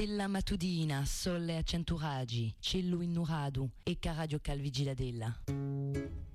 Tella matudina, solle a centuragi, cellu innuradu e caradio calvigiladella.